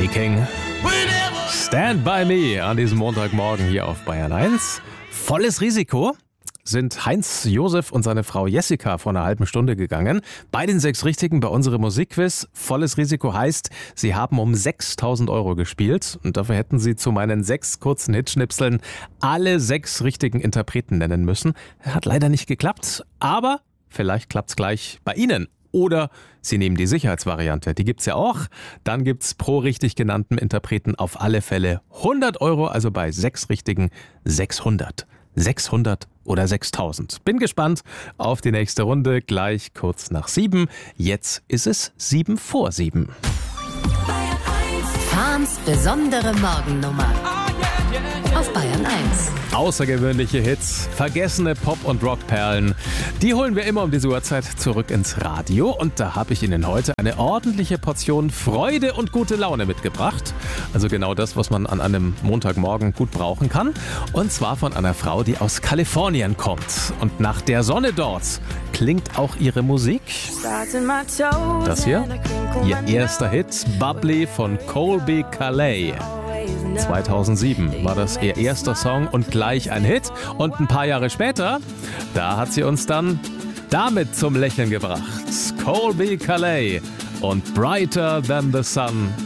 King. Stand by me an diesem Montagmorgen hier auf Bayern 1. Volles Risiko sind Heinz Josef und seine Frau Jessica vor einer halben Stunde gegangen. Bei den 6 Richtigen bei unserem Musikquiz. Volles Risiko heißt, sie haben um 6.000 € gespielt. Und dafür hätten sie zu meinen 6 kurzen Hitschnipseln alle 6 richtigen Interpreten nennen müssen. Hat leider nicht geklappt, aber vielleicht klappt's gleich bei Ihnen. Oder Sie nehmen die Sicherheitsvariante, die gibt's ja auch. Dann gibt's pro richtig genannten Interpreten auf alle Fälle 100 €, also bei 6 Richtigen 600. 600 oder 6.000. Bin gespannt auf die nächste Runde, gleich kurz nach 7. Jetzt ist es 7 vor 7. Fahns besondere Morgennummer auf Bayern 1. Außergewöhnliche Hits, vergessene Pop- und Rockperlen, die holen wir immer um diese Uhrzeit zurück ins Radio. Und da habe ich Ihnen heute eine ordentliche Portion Freude und gute Laune mitgebracht. Also genau das, was man an einem Montagmorgen gut brauchen kann. Und zwar von einer Frau, die aus Kalifornien kommt. Und nach der Sonne dort klingt auch ihre Musik. Das hier, ihr erster Hit, Bubbly von Colby Calais. 2007 war das ihr erster Song und gleich ein Hit. Und ein paar Jahre später, da hat sie uns dann damit zum Lächeln gebracht. Colby Calais und Brighter Than the Sun